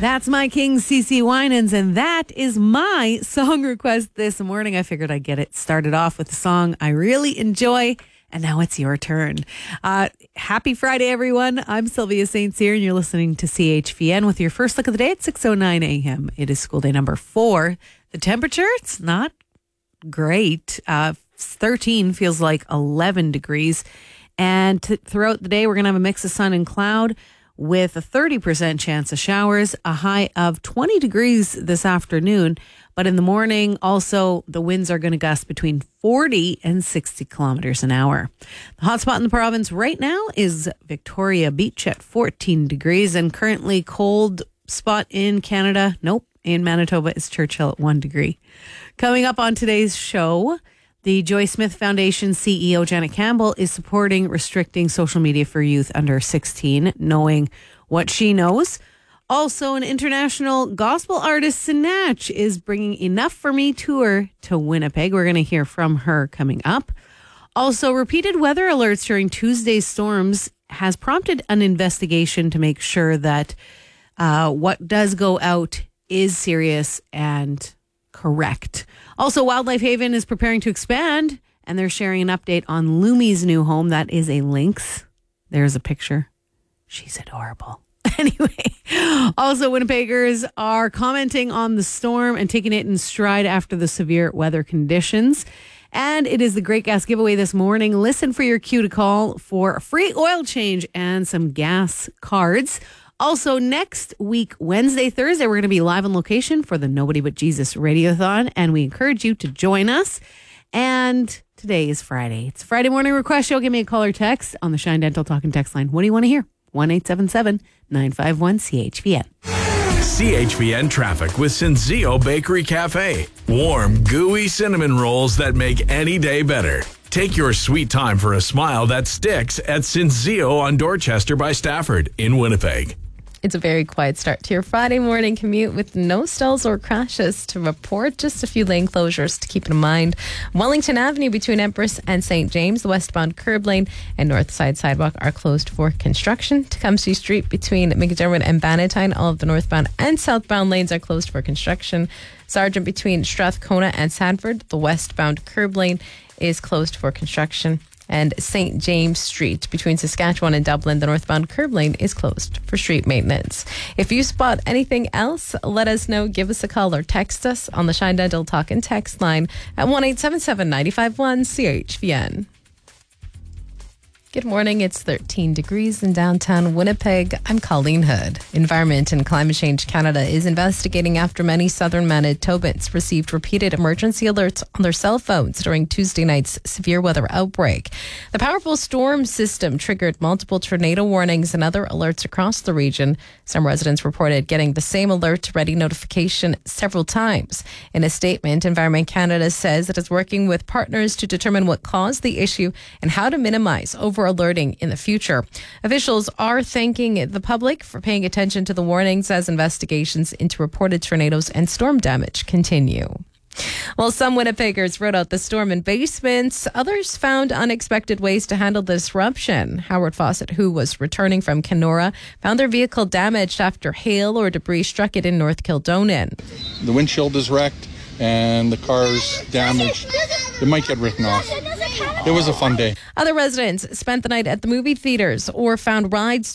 That's my king, CeCe Winans, and that is my song request this morning. I figured I'd get it started off with a song I really enjoy, and now it's your turn. Happy Friday, everyone. I'm Sylvia St. Cyr, and you're listening to CHVN with your first look of the day at 6:09 a.m. It is school day number 4. The temperature, it's not great. 13 feels like 11 degrees. And throughout the day, we're going to have a mix of sun and cloud with a 30% chance of showers, a high of 20 degrees this afternoon. But in the morning, also, the winds are going to gust between 40 and 60 kilometers an hour. The hotspot in the province right now is Victoria Beach at 14 degrees. And currently cold spot in Canada, in Manitoba, is Churchill at 1 degree. Coming up on today's show, the Joy Smith Foundation CEO Janet Campbell is supporting restricting social media for youth under 16, knowing what she knows. Also, an international gospel artist, Sinach, is bringing Enough for Me tour to Winnipeg. We're going to hear from her coming up. Also, repeated weather alerts during Tuesday's storms has prompted an investigation to make sure that what does go out is serious and correct. Also, Wildlife Haven is preparing to expand, and they're sharing an update on Lumi's new home. That is a lynx. There's a picture. She's adorable. Anyway, also Winnipeggers are commenting on the storm and taking it in stride after the severe weather conditions. And it is the Great Gas Giveaway this morning. Listen for your cue to call for a free oil change and some gas cards. Also, next week, Wednesday, Thursday, we're going to be live on location for the Nobody But Jesus Radiothon, and we encourage you to join us. And today is Friday. It's a Friday morning request show. Give me a call or text on the Shine Dental Talking text line. What do you want to hear? 1-877-951-CHVN. CHVN traffic with Senzio Bakery Cafe. Warm, gooey cinnamon rolls that make any day better. Take your sweet time for a smile that sticks at Senzio on Dorchester by Stafford in Winnipeg. It's a very quiet start to your Friday morning commute with no stalls or crashes to report. Just a few lane closures to keep in mind. Wellington Avenue between Empress and St. James, the westbound curb lane and north side sidewalk are closed for construction. Tecumseh Street between McDermott and Bannatyne, all of the northbound and southbound lanes are closed for construction. Sargent between Strathcona and Sanford, the westbound curb lane is closed for construction. And St. James Street between Saskatchewan and Dublin, the northbound curb lane is closed for street maintenance. If you spot anything else, let us know. Give us a call or text us on the Shine Dental Talk and text line at 1-877-951-CHVN. Good morning. It's 13 degrees in downtown Winnipeg. I'm Colleen Hood. Environment and Climate Change Canada is investigating after many southern Manitobans received repeated emergency alerts on their cell phones during Tuesday night's severe weather outbreak. The powerful storm system triggered multiple tornado warnings and other alerts across the region. Some residents reported getting the same alert ready notification several times. In a statement, Environment Canada says it is working with partners to determine what caused the issue and how to minimize over-alerting in the future. Officials are thanking the public for paying attention to the warnings as investigations into reported tornadoes and storm damage continue. Well, some Winnipeggers rode out the storm in basements. Others found unexpected ways to handle the disruption. Howard Fawcett, who was returning from Kenora, found their vehicle damaged after hail or debris struck it in North Kildonan. The windshield is wrecked and the car's damaged. It might get written off. It was a fun day. Other residents spent the night at the movie theaters or found rides